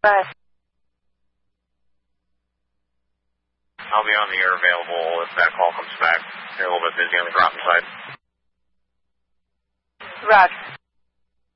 Bye. I'll be on the air available if that call comes back. You're a little bit busy on the dropping side. Roger.